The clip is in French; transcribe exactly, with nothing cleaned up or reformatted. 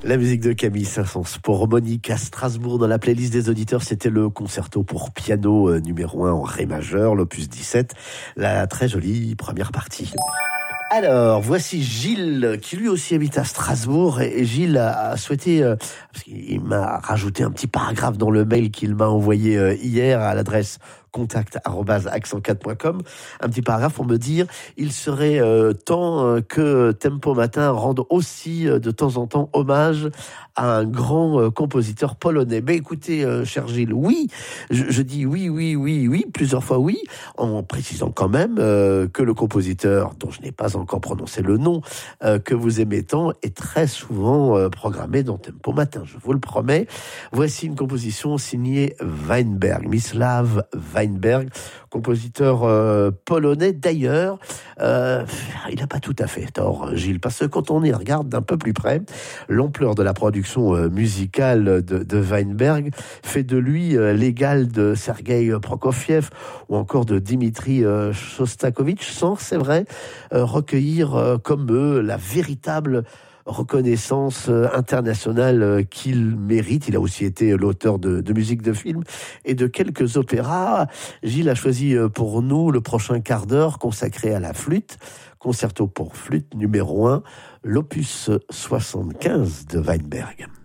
La musique de Camille Saint-Saëns pour Monique à Strasbourg dans la playlist des auditeurs. C'était le concerto pour piano euh, numéro un en ré majeur, l'opus dix-sept, la très jolie première partie. Alors, voici Gilles, qui lui aussi habite à Strasbourg. Et Gilles a souhaité, euh, parce qu'il m'a rajouté un petit paragraphe dans le mail qu'il m'a envoyé euh, hier à l'adresse contact arobase accent quatre point com, un petit paragraphe pour me dire il serait euh, temps euh, que Tempo Matin rende aussi euh, de temps en temps hommage à un grand euh, compositeur polonais. Mais écoutez, euh, cher Gilles, oui, je, je dis oui, oui, oui, oui, plusieurs fois oui, en précisant quand même euh, que le compositeur, dont je n'ai pas encore prononcé le nom, euh, que vous aimez tant, est très souvent euh, programmé dans Tempo Matin, je vous le promets. Voici une composition signée Weinberg, Mislav Weinberg. Weinberg, compositeur euh, polonais. D'ailleurs, euh, il n'a pas tout à fait tort, Gilles, parce que quand on y regarde d'un peu plus près, l'ampleur de la production euh, musicale de, de Weinberg fait de lui euh, l'égal de Sergueï Prokofiev ou encore de Dimitri euh, Shostakovich, sans, c'est vrai, euh, recueillir euh, comme eux la véritable reconnaissance internationale qu'il mérite. Il a aussi été l'auteur de, de musique de film et de quelques opéras. Gilles a choisi pour nous le prochain quart d'heure consacré à la flûte, concerto pour flûte numéro un, l'opus soixante-quinze de Weinberg.